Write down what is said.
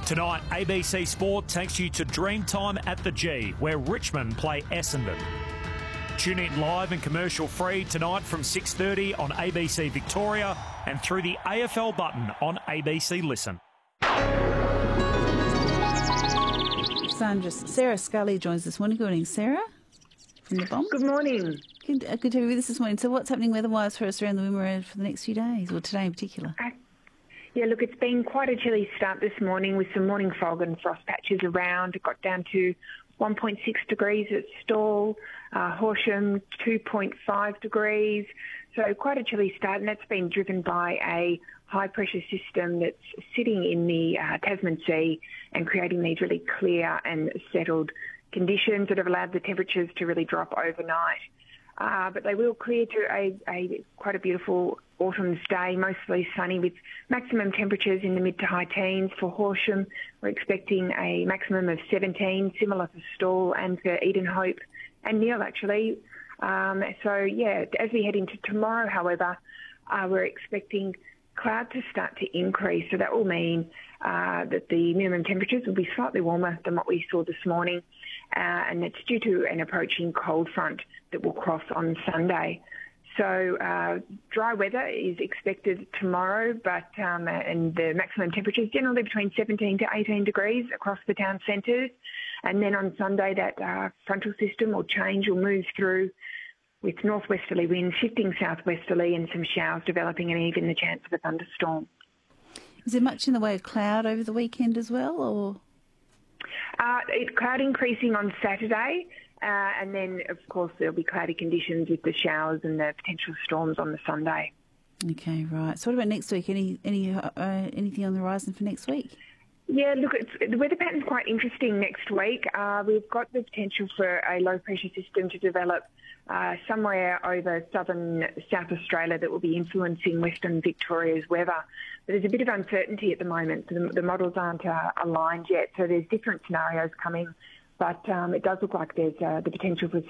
Tonight, ABC Sport takes you to Dreamtime at the G, where Richmond play Essendon. Tune in live and commercial free tonight from 6:30 on ABC Victoria and through the AFL button on ABC Listen. Sarah Scully joins this morning. Good morning, Sarah, from the Bombs. Good morning. Good to have you with us this morning. So what's happening weather-wise for us around the Wimmera for the next few days, or today in particular? Yeah, look, it's been quite a chilly start this morning with some morning fog and frost patches around. It got down to 1.6 degrees at Stawell, Horsham 2.5 degrees. So quite a chilly start, and that's been driven by a high-pressure system that's sitting in the Tasman Sea and creating these really clear and settled conditions that have allowed the temperatures to really drop overnight. But they will clear to quite a beautiful autumn's day, mostly sunny with maximum temperatures in the mid to high teens. For Horsham, we're expecting a maximum of 17, similar for Stawell and for Edenhope and Neale, actually. So, as we head into tomorrow, however, we're expecting cloud to start to increase. So that will mean that the minimum temperatures will be slightly warmer than what we saw this morning. And it's due to an approaching cold front that will cross on Sunday. So dry weather is expected tomorrow, but and the maximum temperature is generally between 17 to 18 degrees across the town centres. And then on Sunday, that frontal system will change, will move through with northwesterly winds, shifting southwesterly and some showers developing and even the chance of a thunderstorm. Is there much in the way of cloud over the weekend as well, or...? Cloud increasing on Saturday, and then, of course, there'll be cloudy conditions with the showers and the potential storms on the Sunday. Okay, right. So what about next week? Anything on the horizon for next week? Yeah, look, the weather pattern's quite interesting next week. We've got the potential for a low-pressure system to develop somewhere over southern South Australia that will be influencing Western Victoria's weather. But there's a bit of uncertainty at the moment. The models aren't aligned yet, so there's different scenarios coming. But it does look like there's the potential for